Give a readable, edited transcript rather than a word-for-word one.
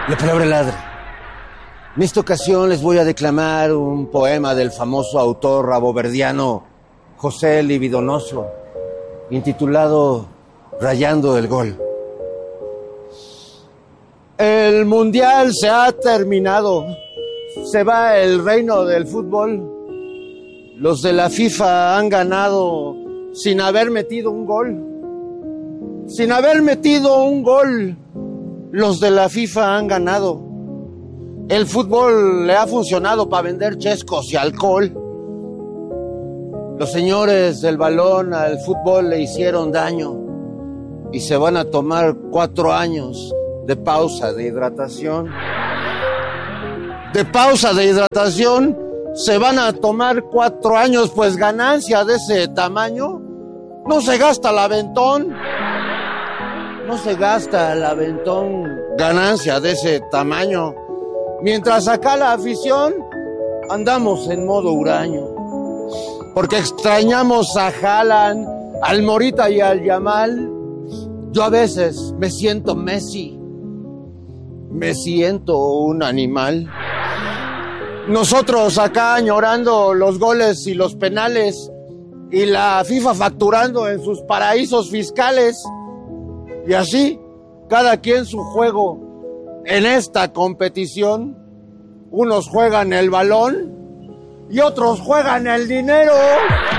La palabra ladre. En esta ocasión les voy a declamar un poema del famoso autor raboverdiano José Libidonoso, intitulado Rayando el Gol. El mundial se ha terminado. Se va el reino del fútbol. Los de la FIFA han ganado sin haber metido un gol. Sin haber metido un gol, los de la FIFA han ganado. El fútbol le ha funcionado para vender chescos y alcohol. Los señores del balón al fútbol le hicieron daño y se van a tomar 4 años de pausa de hidratación. De pausa de hidratación se van a tomar 4 años, pues ganancia de ese tamaño no se gasta el aventón. No se gasta el aventón, ganancia de ese tamaño. Mientras acá la afición andamos en modo huraño. Porque extrañamos a Haaland, al Morita y al Yamal. Yo a veces me siento Messi. Me siento un animal. Nosotros acá añorando los goles y los penales y la FIFA facturando en sus paraísos fiscales. Y así, cada quien su juego en esta competición. Unos juegan el balón y otros juegan el dinero.